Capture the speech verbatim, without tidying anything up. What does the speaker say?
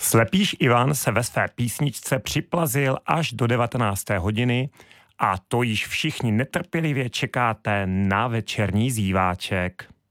Slepýš Ivan se ve své písničce připlazil až do devatenácté hodiny a to již všichni netrpělivě čekáte na večerní zýváček.